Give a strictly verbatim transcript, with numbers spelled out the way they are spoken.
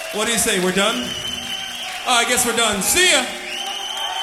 What do you say? We're done? Oh, I guess we're done. See ya.